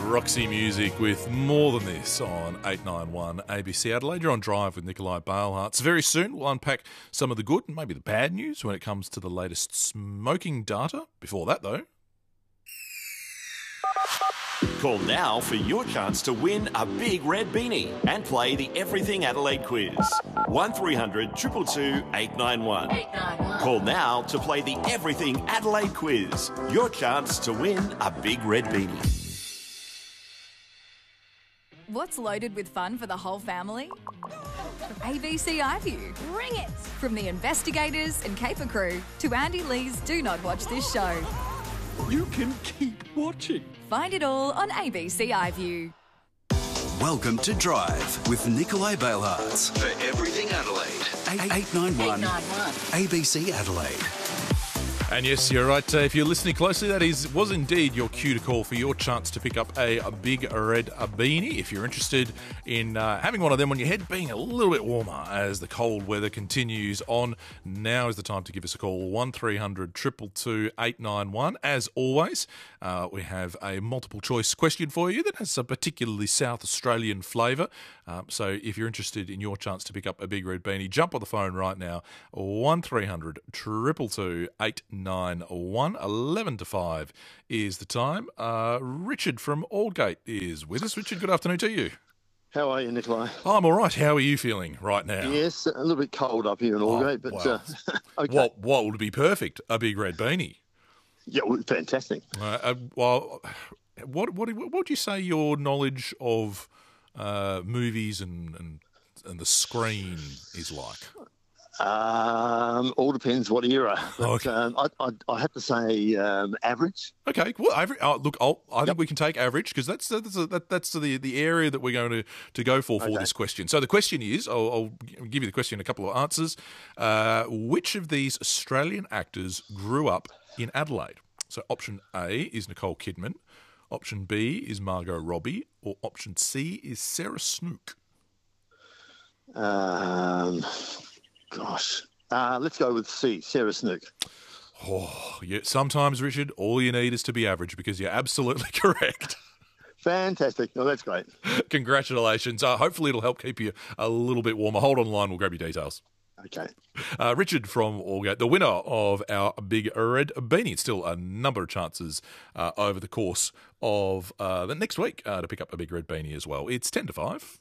Roxy Music with More Than This on 891 ABC Adelaide. You're on Drive with Nikolai Balehartz. Very soon we'll unpack some of the good and maybe the bad news when it comes to the latest smoking data. Before that, though... Call now for your chance to win a big red beanie and play the Everything Adelaide quiz. 1300 222 891. Call now to play the Everything Adelaide quiz. Your chance to win a big red beanie. What's loaded with fun for the whole family? ABC iView. Bring it! From the investigators and caper crew to Andy Lee's Do Not Watch This Show. You can keep watching. Find it all on ABC iView. Welcome to Drive with Nikolai Balehartz for Everything Adelaide. 891 ABC Adelaide. And yes, you're right. If you're listening closely, that was indeed your cue to call for your chance to pick up a big red beanie. If you're interested in having one of them on your head, being a little bit warmer as the cold weather continues on, now is the time to give us a call, 1300 222 891. As always, we have a multiple choice question for you that has a particularly South Australian flavour. So if you're interested in your chance to pick up a big red beanie, jump on the phone right now, 1300 222 891. 11 to 5 is the time. Richard from Aldgate is with us. Richard, good afternoon to you. How are you, Nikolai? I'm all right. How are you feeling right now? Yes, a little bit cold up here in Aldgate, but wow. okay. What would be perfect? A big red beanie. Yeah, well, fantastic. What would you say your knowledge of movies and the screen is like? All depends what era. But, okay. I have to say average. Okay, well, average. Look, I think we can take average because that's the area that we're going to go for this question. So the question is, I'll give you the question, a couple of answers. Which of these Australian actors grew up in Adelaide? So option A is Nicole Kidman, option B is Margot Robbie, or option C is Sarah Snook. Gosh, let's go with C, Sarah Snook. Oh, yeah. Sometimes, Richard, all you need is to be average because you're absolutely correct. Fantastic. No, that's great. Congratulations. Hopefully it'll help keep you a little bit warmer. Hold on the line. We'll grab your details. Okay. Richard from Aldgate, the winner of our big red beanie. It's still a number of chances over the course of the next week to pick up a big red beanie as well. It's 10 to 5.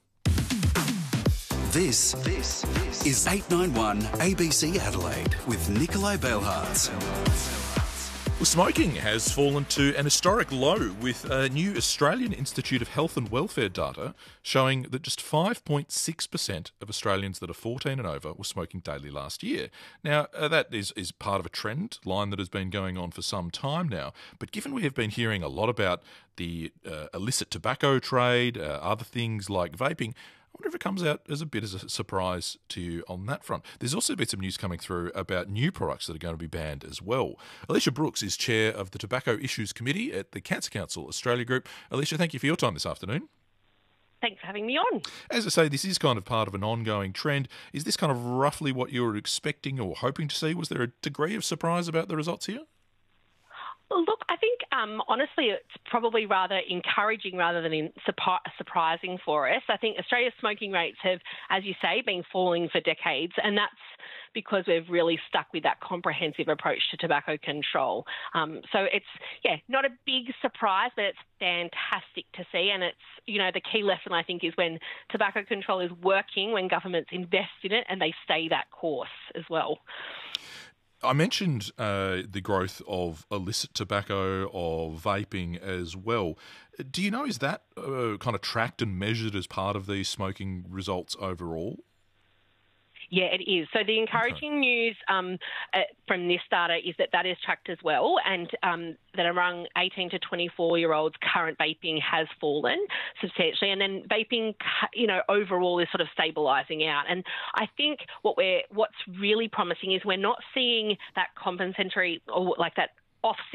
This is 891 ABC Adelaide with Nikolai Balehartz. Well, smoking has fallen to an historic low with a new Australian Institute of Health and Welfare data showing that just 5.6% of Australians that are 14 and over were smoking daily last year. Now, that is part of a trend line that has been going on for some time now. But given we have been hearing a lot about the illicit tobacco trade, other things like vaping, I wonder if it comes out as a bit of a surprise to you on that front. There's also been some news coming through about new products that are going to be banned as well. Alicia Brooks is chair of the Tobacco Issues Committee at the Cancer Council Australia Group. Alicia, thank you for your time this afternoon. Thanks for having me on. As I say, this is kind of part of an ongoing trend. Is this kind of roughly what you were expecting or hoping to see? Was there a degree of surprise about the results here? Look, I think honestly it's probably rather encouraging rather than surprising for us. I think Australia's smoking rates have, as you say, been falling for decades, and that's because we've really stuck with that comprehensive approach to tobacco control. So it's, not a big surprise, but it's fantastic to see. And it's, the key lesson, I think, is when tobacco control is working, when governments invest in it and they stay that course as well. I mentioned the growth of illicit tobacco, of vaping as well. Do you know, is that kind of tracked and measured as part of these smoking results overall? Yeah, it is. So the encouraging news from this data is that is tracked as well, and that among 18 to 24-year-olds, current vaping has fallen substantially, and then vaping, overall is sort of stabilising out. And I think what's really promising is we're not seeing that compensatory or like that offset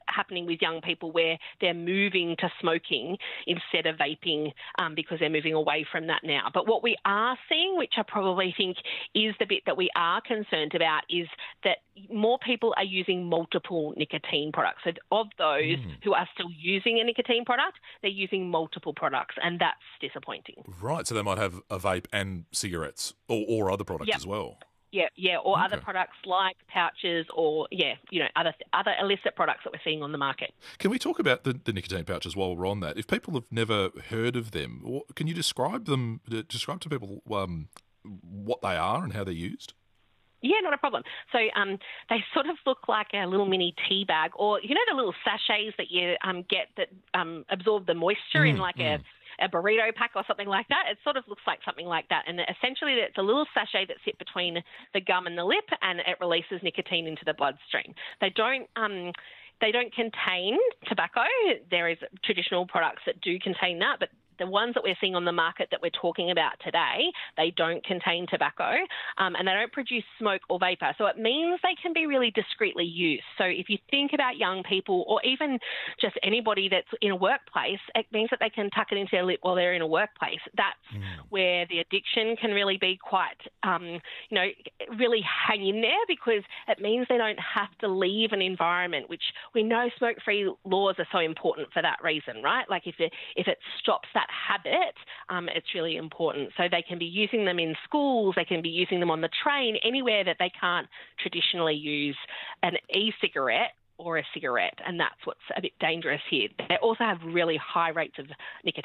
happening with young people where they're moving to smoking instead of vaping because they're moving away from that now. But what we are seeing, which I probably think is the bit that we are concerned about, is that more people are using multiple nicotine products. So of those who are still using a nicotine product, they're using multiple products, and that's disappointing. Right, so they might have a vape and cigarettes or other products as well. Yeah, or other products like pouches or, other illicit products that we're seeing on the market. Can we talk about the nicotine pouches while we're on that? If people have never heard of them, can you describe to people what they are and how they're used? Yeah, not a problem. So they sort of look like a little mini tea bag, or, the little sachets that you get that absorb the moisture in like a burrito pack or something like that. It sort of looks like something like that. And essentially it's a little sachet that sits between the gum and the lip, and it releases nicotine into the bloodstream. They don't contain tobacco. There is traditional products that do contain that, but the ones that we're seeing on the market that we're talking about today, they don't contain tobacco and they don't produce smoke or vapour. So it means they can be really discreetly used. So if you think about young people or even just anybody that's in a workplace, it means that they can tuck it into their lip while they're in a workplace. That's where the addiction can really be quite, really hang in there, because it means they don't have to leave an environment, which we know smoke-free laws are so important for that reason, right? Like if it stops that habit, it's really important. So they can be using them in schools, they can be using them on the train, anywhere that they can't traditionally use an e-cigarette or a cigarette, and that's what's a bit dangerous here. They also have really high rates of nicotine